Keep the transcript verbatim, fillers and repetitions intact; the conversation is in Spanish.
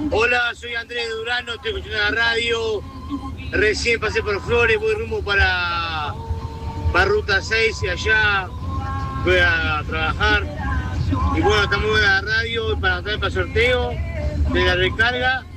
Hola, soy Andrés Durano, estoy escuchando la radio. Recién pasé por Flores, voy rumbo para, para Ruta seis y allá voy a trabajar. Y bueno, está muy buena la radio para, para el sorteo de la recarga.